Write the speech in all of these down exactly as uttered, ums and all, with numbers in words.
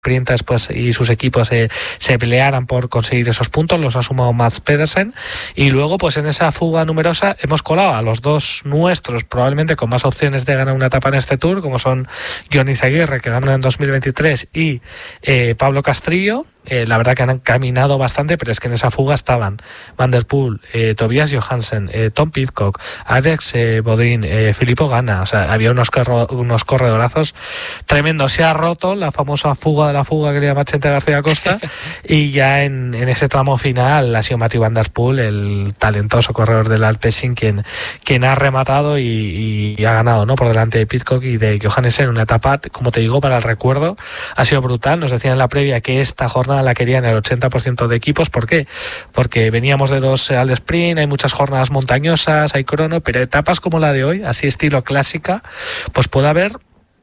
Sprintas pues, y sus equipos eh, se pelearan por conseguir esos puntos, los ha sumado Mads Pedersen, y luego pues en esa fuga numerosa hemos colado a los dos nuestros probablemente con más opciones de ganar una etapa en este Tour, como son Johnny Zaguirre, que ganó en dos mil veintitrés, y eh, Pablo Castrillo. Eh, la verdad que han caminado bastante, pero es que en esa fuga estaban Van der Poel, eh, Tobias Johansen, eh, Tom Pidcock, Alex eh, Bodin, eh, Filippo Ganna. O sea, había unos, corro, unos corredorazos tremendos. Se ha roto la famosa fuga de la fuga que le llama Chente García Costa y ya en, en ese tramo final ha sido Mathieu Van der Poel, el talentoso corredor del Alpecin, quien, quien ha rematado y, y, y ha ganado, ¿no?, por delante de Pidcock y de Johansen. Una etapa, como te digo, para el recuerdo, ha sido brutal. Nos decían en la previa que esta jornada la querían el ochenta por ciento de equipos. ¿Por qué? Porque veníamos de dos al sprint, hay muchas jornadas montañosas, hay crono, pero etapas como la de hoy, así estilo clásica, pues puede haber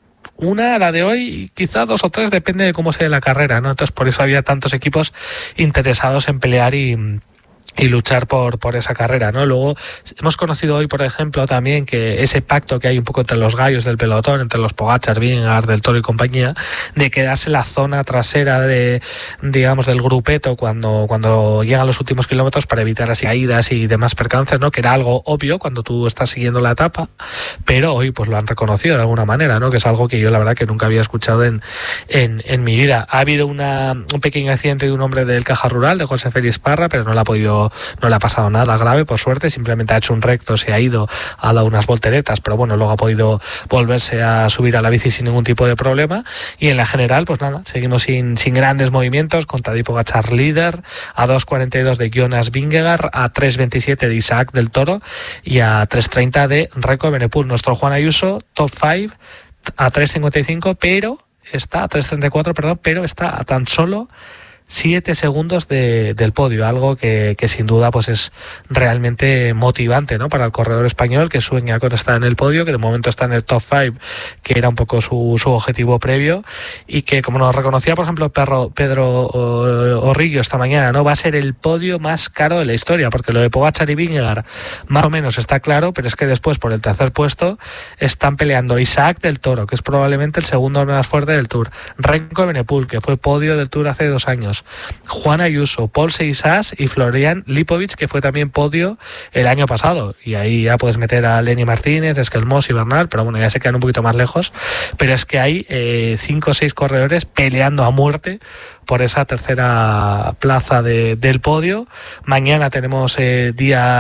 una, la de hoy, quizá dos o tres, depende de cómo sea la carrera, ¿no? Entonces por eso había tantos equipos interesados en pelear y y luchar por, por esa carrera, ¿no? Luego hemos conocido hoy, por ejemplo, también que ese pacto que hay un poco entre los gallos del pelotón, entre los Pogačar, Vingegaard, Del Toro y compañía, de quedarse la zona trasera de, digamos, del grupeto cuando, cuando llegan los últimos kilómetros para evitar así caídas y demás percances, ¿no? Que era algo obvio cuando tú estás siguiendo la etapa, pero hoy pues lo han reconocido de alguna manera, ¿no? Que es algo que yo la verdad que nunca había escuchado en, en, en mi vida. Ha habido una, un pequeño accidente de un hombre del Caja Rural, de José Félix Parra, pero no le ha podido no le ha pasado nada grave, por suerte, simplemente ha hecho un recto, se ha ido, ha dado unas volteretas, pero bueno, luego ha podido volverse a subir a la bici sin ningún tipo de problema. Y en la general, pues nada, seguimos sin, sin grandes movimientos, con Tadej Pogačar líder, a dos cuarenta y dos de Jonas Vingegaard, a tres veintisiete de Isaac Del Toro y a tres treinta de Remco Evenepoel. Nuestro Juan Ayuso, top cinco, a tres cincuenta y cinco, pero está a tres treinta y cuatro, perdón, pero está a tan solo siete segundos de, del podio, algo que, que sin duda pues es realmente motivante, ¿no?, para el corredor español, que sueña con estar en el podio, que de momento está en el top cinco, que era un poco su, su objetivo previo, y que, como nos reconocía por ejemplo Pedro, Pedro Orrillo esta mañana, no va a ser el podio más caro de la historia, porque lo de Pogačar y Vingegaard más o menos está claro, pero es que después por el tercer puesto están peleando Isaac Del Toro, que es probablemente el segundo más fuerte del Tour, Remco Evenepoel, que fue podio del Tour hace dos años, Juan Ayuso, Paul Seixas y Florian Lipovic, que fue también podio el año pasado, y ahí ya puedes meter a Lenny Martínez, Esquelmos y Bernal, pero bueno, ya se quedan un poquito más lejos, pero es que hay eh, cinco o seis corredores peleando a muerte por esa tercera plaza de, del podio. Mañana tenemos eh,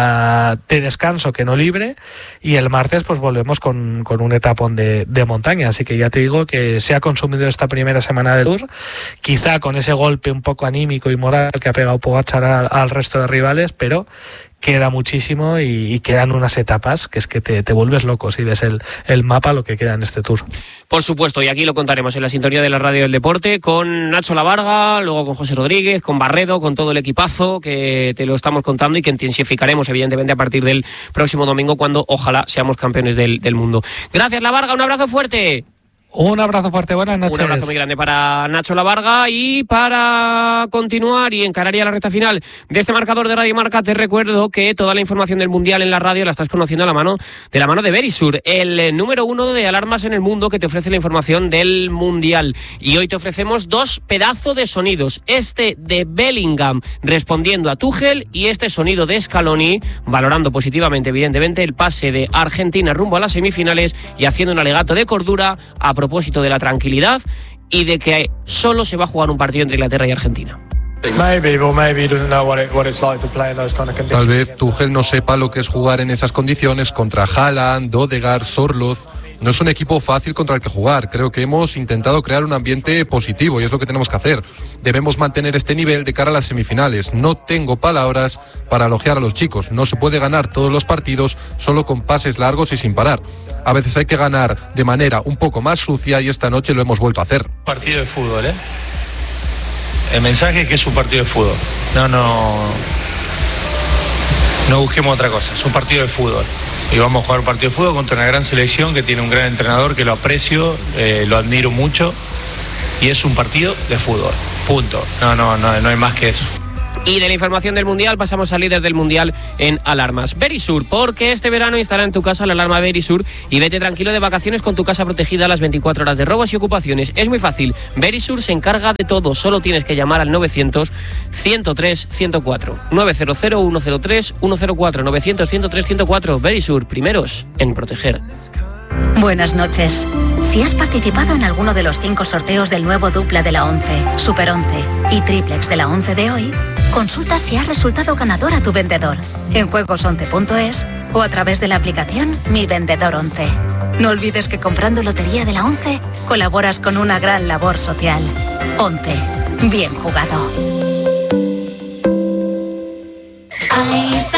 día de descanso, que no libre, y el martes pues volvemos con, con un etapón de, de montaña, así que ya te digo que se ha consumido esta primera semana del Tour, quizá con ese golpe un poco anímico y moral que ha pegado Pogačar al, al resto de rivales, pero queda muchísimo y, y quedan unas etapas que es que te, te vuelves loco si ves el, el mapa, lo que queda en este Tour. Por supuesto, y aquí lo contaremos en la sintonía de la Radio del Deporte, con Nacho Lavarga, luego con José Rodríguez, con Barredo, con todo el equipazo que te lo estamos contando y que intensificaremos evidentemente a partir del próximo domingo, cuando ojalá seamos campeones del, del mundo. Gracias, Lavarga, un abrazo fuerte. Un abrazo fuerte, buenas noches. Un abrazo muy grande para Nacho Lavarga. Y para continuar y encarar ya la recta final de este marcador de Radio Marca, te recuerdo que toda la información del Mundial en la radio la estás conociendo a la mano de la mano de Verisur, el número uno de alarmas en el mundo, que te ofrece la información del Mundial. Y hoy te ofrecemos dos pedazos de sonidos, este de Bellingham respondiendo a Tuchel y este sonido de Scaloni valorando positivamente evidentemente el pase de Argentina rumbo a las semifinales y haciendo un alegato de cordura a propósito de la tranquilidad y de que solo se va a jugar un partido entre Inglaterra y Argentina. Tal vez Tuchel no sepa lo que es jugar en esas condiciones contra Haaland, Odegaard, Sorloth. No es un equipo fácil contra el que jugar. Creo que hemos intentado crear un ambiente positivo y es lo que tenemos que hacer. Debemos mantener este nivel de cara a las semifinales. No tengo palabras para elogiar a los chicos. No se puede ganar todos los partidos solo con pases largos y sin parar. A veces hay que ganar de manera un poco más sucia y esta noche lo hemos vuelto a hacer. Partido de fútbol, ¿eh? El mensaje es que es un partido de fútbol. No, no... No busquemos otra cosa. Es un partido de fútbol. Y vamos a jugar un partido de fútbol contra una gran selección que tiene un gran entrenador que lo aprecio, eh, lo admiro mucho. Y es un partido de fútbol. Punto. No, no, no, no hay más que eso. Y de la información del Mundial pasamos al líder del Mundial en alarmas, Verisur, porque este verano instala en tu casa la alarma Verisur y vete tranquilo de vacaciones con tu casa protegida a las veinticuatro horas de robos y ocupaciones. Es muy fácil, Verisur se encarga de todo, solo tienes que llamar al novecientos, ciento tres, ciento cuatro, novecientos, ciento tres, ciento cuatro, novecientos, ciento tres, ciento cuatro. Verisur, primeros en proteger. Buenas noches. Si has participado en alguno de los cinco sorteos del nuevo dupla de la once, Super once y triplex de la once de hoy, consulta si has resultado ganador a tu vendedor en juegos once punto es o a través de la aplicación Mi Vendedor once. No olvides que comprando Lotería de la once colaboras con una gran labor social. once. Bien jugado.